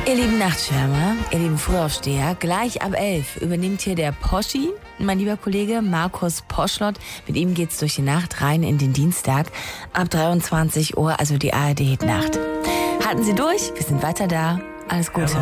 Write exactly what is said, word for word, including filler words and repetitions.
Ihr lieben Nachtschwärmer, ihr lieben Frühaufsteher, gleich ab elf übernimmt hier der Poschi, mein lieber Kollege Markus Poschlott. Mit ihm geht's durch die Nacht rein in den Dienstag ab dreiundzwanzig Uhr, also die A R D-Nacht. Halten Sie durch, wir sind weiter da. Alles Gute.